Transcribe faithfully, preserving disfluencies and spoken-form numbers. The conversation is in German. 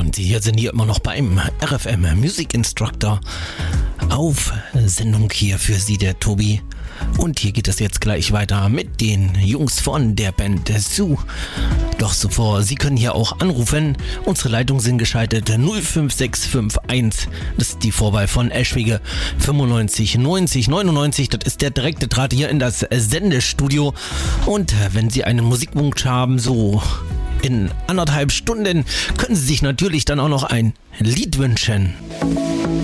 Und wir sind hier immer noch beim R F M Music Instructor auf Sendung hier für Sie, der Tobi. Und hier geht es jetzt gleich weiter mit den Jungs von der Band Sue. Doch zuvor, Sie können hier auch anrufen. Unsere Leitungen sind geschaltet null fünf sechs fünf eins. Das ist die Vorwahl von Eschwege fünfundneunzig neunzig neunundneunzig. Das ist der direkte Draht hier in das Sendestudio. Und wenn Sie einen Musikwunsch haben, so in anderthalb Stunden, können Sie sich natürlich dann auch noch ein Lied wünschen.